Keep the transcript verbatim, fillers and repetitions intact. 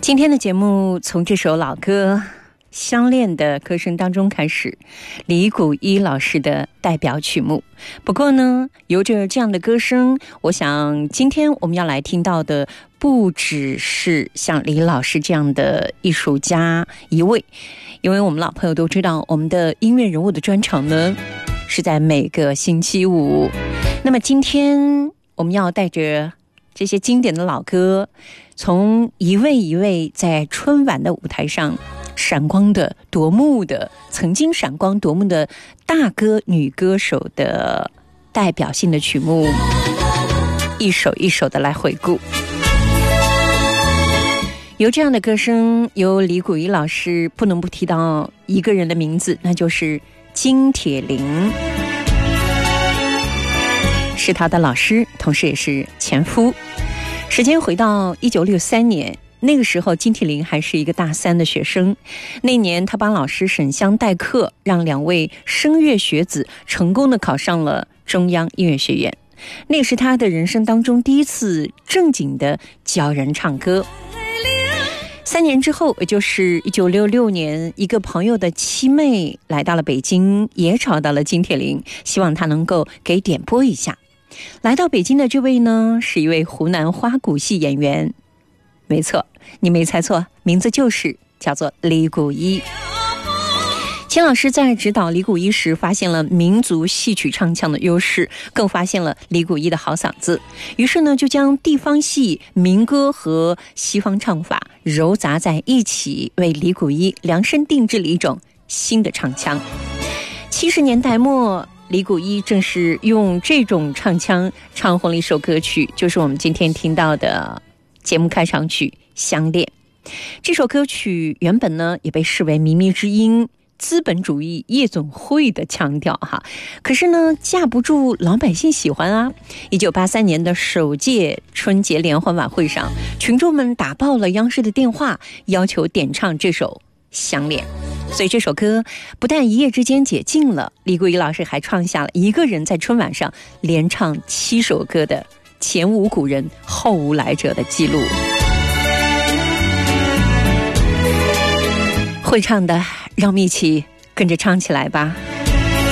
今天的节目从这首老歌《相恋》的歌声当中开始，李谷一老师的代表曲目。不过呢，由着这样的歌声，我想今天我们要来听到的不只是像李老师这样的艺术家一位，因为我们老朋友都知道，我们的音乐人物的专场呢是在每个星期五。那么今天我们要带着这些经典的老歌，从一位一位在春晚的舞台上闪光的夺目的曾经闪光夺目的大歌女歌手的代表性的曲目，一首一首的来回顾。由这样的歌声，由李谷一老师，不能不提到一个人的名字，那就是金铁霖，是他的老师，同时也是前夫。时间回到一九六三年，那个时候金铁霖还是一个大三的学生。那年他帮老师沈香代课，让两位声乐学子成功的考上了中央音乐学院。那是他的人生当中第一次正经的教人唱歌。三年之后，也就是一九六六年，一个朋友的七妹来到了北京，也找到了金铁霖，希望他能够给点拨一下。来到北京的这位呢，是一位湖南花鼓戏演员。没错，你没猜错，名字就是叫做李谷一。钱老师在指导李谷一时，发现了民族戏曲唱腔的优势，更发现了李谷一的好嗓子，于是呢，就将地方戏、民歌和西方唱法糅杂在一起，为李谷一量身定制了一种新的唱腔。七十年代末，李谷一正是用这种唱腔唱红了一首歌曲，就是我们今天听到的节目开场曲《相恋》。这首歌曲原本呢也被视为靡靡之音、资本主义夜总会的腔调哈，可是呢架不住老百姓喜欢啊。一九八三年的首届春节联欢晚会上，群众们打爆了央视的电话，要求点唱这首《相恋》。所以这首歌不但一夜之间解禁了，李谷一老师还创下了一个人在春晚上连唱七首歌的前无古人后无来者的记录。会唱的，让我们一起跟着唱起来吧。